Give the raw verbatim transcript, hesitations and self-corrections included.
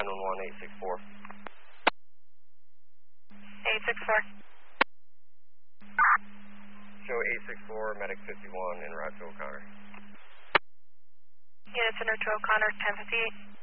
nine one one, eight six four. eight six four. Show eight six four, medic fifty-one, en route to O'Connor. Units en route to O'Connor, ten fifty-eight.